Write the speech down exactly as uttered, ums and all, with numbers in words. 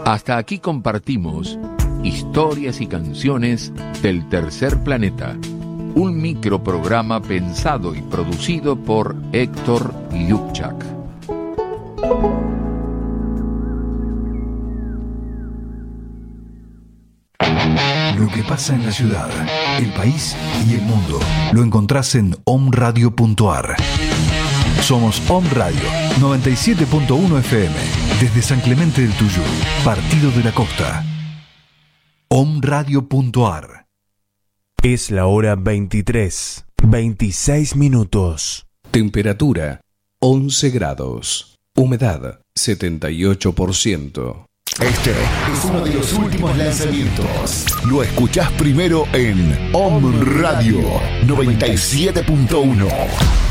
Hasta aquí compartimos historias y canciones del tercer planeta. Un microprograma pensado y producido por Héctor Lubchak. Lo que pasa en la ciudad, el país y el mundo lo encontrás en omradio punto ar. Somos Om Radio noventa y siete punto uno F M desde San Clemente del Tuyú, Partido de la Costa. omradio punto ar. Es la hora veintitrés, veintiséis minutos. Temperatura once grados. Humedad setenta y ocho por ciento. Este es uno de los últimos lanzamientos. Lo escuchás primero en Om Radio noventa y siete punto uno.